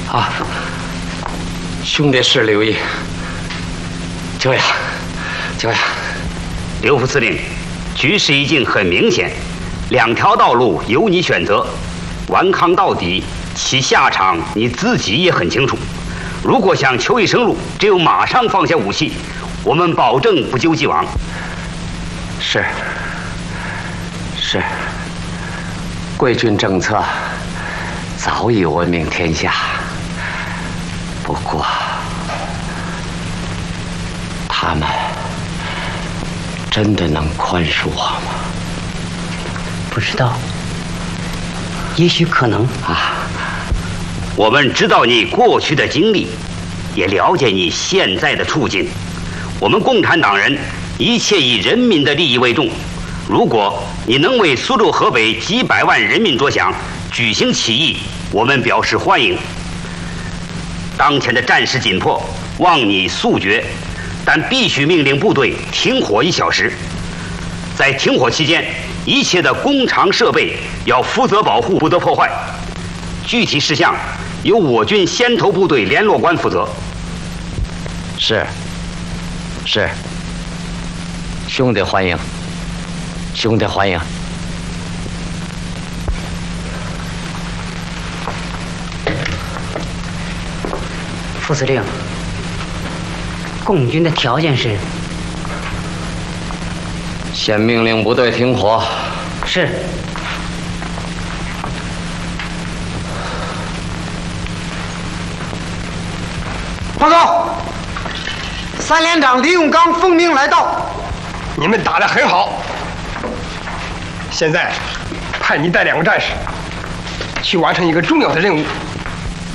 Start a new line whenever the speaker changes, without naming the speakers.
啊，兄弟是留意。就呀。
刘副司令，局势已经很明显，2条道路由你选择，顽抗到底，其下场你自己也很清楚。如果想求一生路，只有马上放下武器，我们保证不究既往。
是，贵军政策早已闻名天下，不过他们真的能宽恕我吗？
不知道，也许可能
啊。
我们知道你过去的经历，也了解你现在的处境。我们共产党人一切以人民的利益为重。如果你能为苏州、河北几百万人民着想，举行起义，我们表示欢迎。当前的战事紧迫，望你速决，但必须命令部队停火1小时。在停火期间，一切的工厂设备要负责保护，不得破坏。具体事项由我军先头部队联络官负责。
是，兄弟欢迎，
副司令，共军的条件是？
先命令部队停火。
是。
报告，3连长李永刚奉命来到。
你们打得很好。现在派你带2个战士去完成一个重要的任务。